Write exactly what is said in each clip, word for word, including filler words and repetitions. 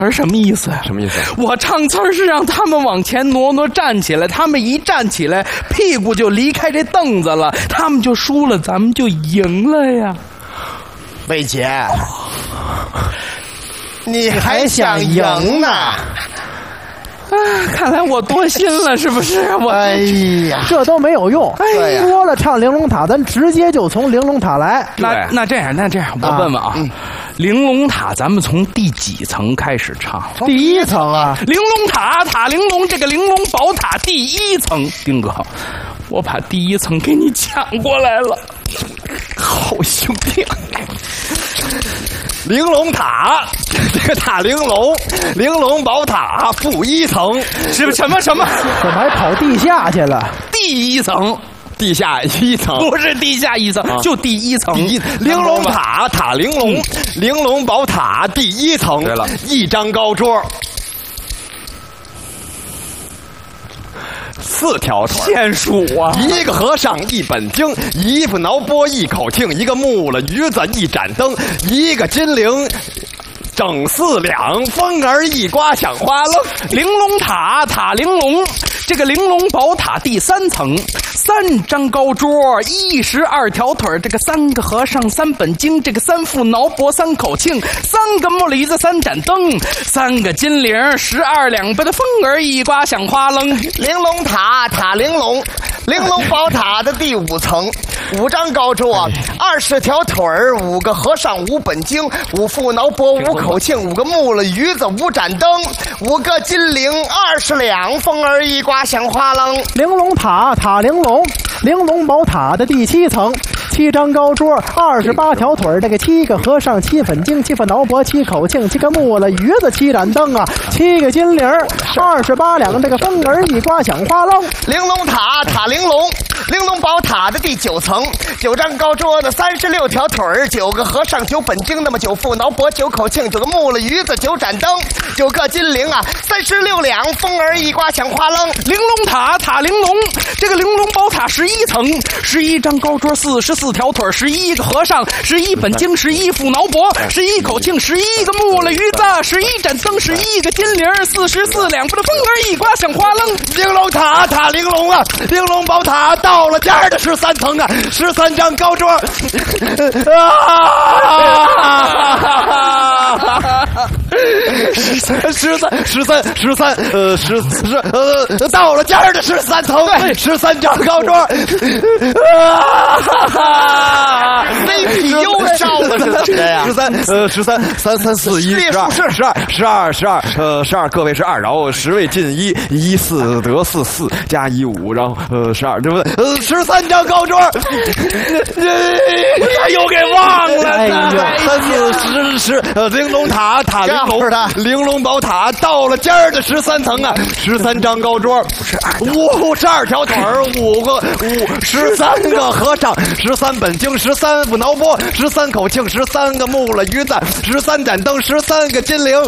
儿什么意思？ 什么意思？ 我唱词儿是让他们往前挪挪，站起来。他们一站起来，屁股就离开这凳子了，他们就输了，咱们就赢了呀。 魏姐，你还想赢呢？ 啊，看来我多心了，是不是？我哎呀， 这都没有用。 对呀， 说了唱玲珑塔，咱直接就从玲珑塔来。 那那这样，那这样，我问问啊，嗯、玲珑塔咱们从第几层开始唱？ 第一层啊， 玲珑塔塔玲珑，这个玲珑宝塔第一层。丁哥，我把第一层给你抢过来了，好兄弟。 玲珑塔，这个塔玲珑，玲珑宝塔负一层， 是不是什么什么？ 怎么还跑地下去了？ 第一层， 地下一层， 不是地下一层，啊、就第一层。 第一玲珑塔塔玲珑，嗯、玲珑宝塔第一层。对了，一张高桌。四条腿， 天数啊！ 一个和尚一本经，一副挠钵一口磬，一个木了鱼子一盏灯，一个金铃整四两，风儿一刮响花楞。 玲珑塔塔玲珑，这个玲珑宝塔第三层，三张高桌，一十二条腿，这个三个和尚三本经，这个三副挠钵三口磬，三个木驴子三盏灯，三个金铃十二两，把的风儿一刮响花楞。 玲珑塔塔玲珑，玲珑宝塔的第五层，五张高桌，二十条腿儿，五个和尚五本经，五副挠钵五口磬，五个木了鱼子五盏灯，五个金铃二十两，风儿一刮响花楞。 玲珑塔塔玲珑，玲珑宝塔的第七层，七张高桌，二十八条腿，这个七个和尚七本经，七副挠钵七口磬，七个木了鱼子七盏灯啊，七个金铃二十八两，这个风儿一刮响花楞。 玲珑塔塔玲珑，玲珑宝塔的第九层，九张高桌的三十六条腿儿，九个和尚九本经，那么九副挠钵九口磬，九个木了鱼子九盏灯，九个金铃啊，三十六两，风儿一刮响花楞。 玲珑塔塔玲珑，这个玲珑宝塔十一层，十一张高桌，四十四条腿，十一个和尚，十一本经，十一副挠钵，十一口磬，十一个木了鱼子，十一盏灯，十一个金铃，四十四两，不的风儿一刮响花楞。 玲珑塔塔玲珑啊，玲珑宝塔到了尖儿的十三层啊，十三张高桌。啊！十三十三十三十三呃十十呃到了尖儿的十三层，十三张高桌。啊 ！C P U 烧的是怎么的呀？ 十三呃十三三三四一十二十二十二十二呃十二个位是二，然后十位进一一四得四四加一五，然后呃十二对不对？呃十三张高桌。 他又给忘了。 哎呦， 三四十十呃玲珑塔塔玲珑玲珑宝塔到了尖儿的十三层啊，十三张高桌，五十二条腿儿，五个五十三个和尚，十三本经，十三副挠钵，十三口磬，十三个木了鱼子，十三盏灯，十三个金铃，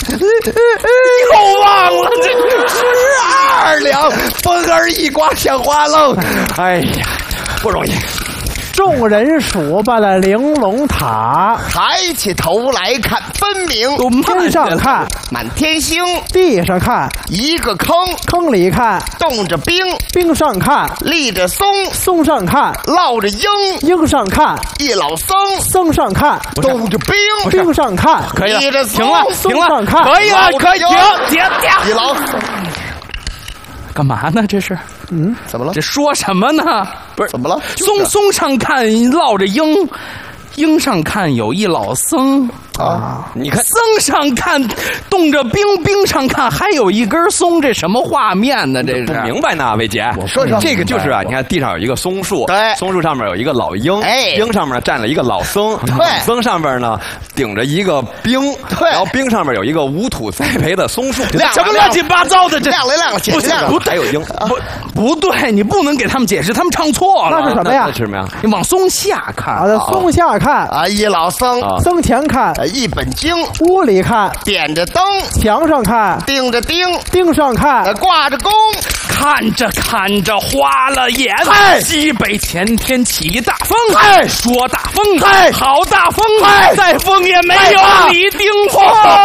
又忘了这十二两，风儿一刮响花楞。哎呀，不容易。 众人数罢了玲珑塔， 抬起头来看，分明天上看满天星， 地上看一个坑， 坑里看冻着冰， 冰上看立着松， 松上看落着鹰， 鹰上看一老僧， 僧上看冻着冰， 冰上看可以了， 立着停了，停了， 看可以了，可以停停停， 一老干嘛呢？这是， 嗯，怎么了？ 这说什么呢？ 不是怎么了？ 松松上看落着鹰，鹰上看有一老僧啊！你看僧上看冻着冰，冰上看还有一根松，这什么画面呢？这是不明白呢，魏姐。 我说说， 这个就是啊，你看地上有一个松树， 对， 松树上面有一个老鹰， 哎， 鹰上面站了一个老僧， 对， 僧上面呢顶着一个冰， 对， 然后冰上面有一个无土栽培的松树， 什么乱七八糟的？这亮了亮了， 不行，不还有鹰， 不不对，你不能给他们解释，他们唱错了。 那是什么呀？ 那是什么呀？ 你往松下看啊，松下看啊，一老僧， 僧前看一本经， 屋里看点着灯， 墙上看钉着钉， 钉上看挂着弓， 看着看着花了眼，西北前天起大风，说大风，好大风，再风也没有李丁风。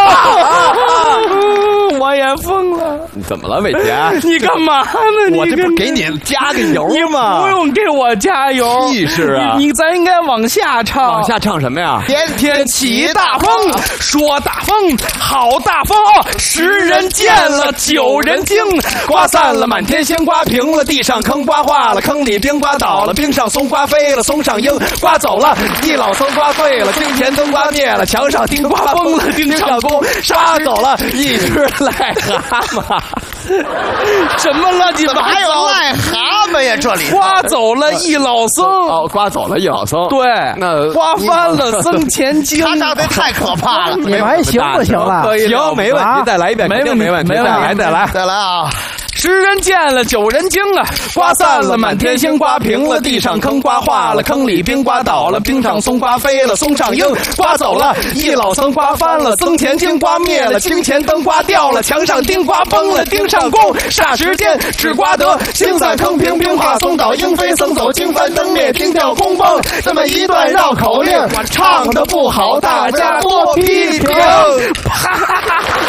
我也疯了。 你怎么了，伟杰？ 你干嘛呢？ 我这不给你加个油吗？ 不用给我加油。 气势啊！ 你咱应该往下唱。 往下唱什么呀？ 天天起大风，说大风，好大风，十人见了九人惊，刮散了满天星，刮平了地上坑，刮化了坑里冰，刮倒了冰上松，刮飞了松上鹰，刮走了一老僧，刮碎了金钱灯，刮灭了墙上钉，刮崩了钉上弓，杀走了一只癞蛤蟆。什么乱七八糟？ 还有癞蛤蟆呀？这里刮走了一老僧。 哦，刮走了一老僧。 对， 那刮翻了僧前经。 他长得太可怕了。 你们还行不行了？ 行，没问题，再来一遍， 没问题， 没问题，再来，再来， 再来啊！ 十人见了九人惊啊，刮散了满天星，刮平了地上坑，刮化了坑里冰，刮倒了冰上松，刮飞了松上鹰，刮走了一老僧，刮翻了僧前经，刮灭了金钱灯，刮掉了墙上钉，刮崩了钉上弓，霎时间只刮得星散坑平，冰化松倒，鹰飞僧走，经翻灯灭，钉掉弓崩。这么一段绕口令，唱的不好，大家多批评。